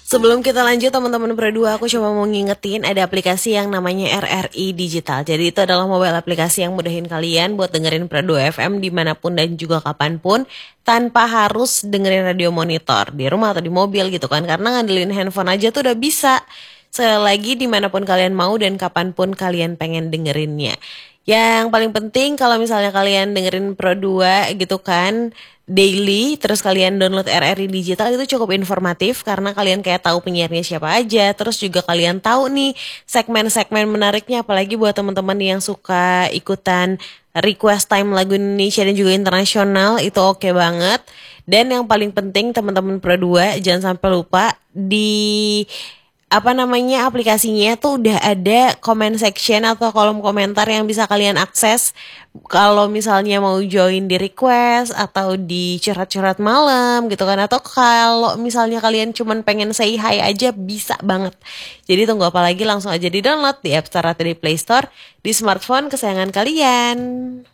Sebelum kita lanjut teman-teman berdua, aku cuma mau ngingetin ada aplikasi yang namanya RRI Digital. Jadi itu adalah mobile aplikasi yang mudahin kalian buat dengerin Perdua FM dimanapun dan juga kapanpun tanpa harus dengerin radio monitor di rumah atau di mobil gitu kan. Karena ngandelin handphone aja tuh udah bisa. Sekali lagi dimanapun kalian mau dan kapanpun kalian pengen dengerinnya. Yang paling penting kalau misalnya kalian dengerin Pro 2 gitu kan daily, terus kalian download RRI Digital itu cukup informatif karena kalian kayak tahu penyiarnya siapa aja, terus juga kalian tahu nih segmen-segmen menariknya, apalagi buat teman-teman yang suka ikutan request time lagu Indonesia dan juga internasional itu oke banget. Dan yang paling penting teman-teman Pro 2 jangan sampai lupa di aplikasinya tuh udah ada comment section atau kolom komentar yang bisa kalian akses kalau misalnya mau join di request atau di curhat-curhat malam gitu kan, atau kalau misalnya kalian cuman pengen say hi aja bisa banget. Jadi tunggu apa lagi, langsung aja di download di App Store atau di Play Store di smartphone kesayangan kalian.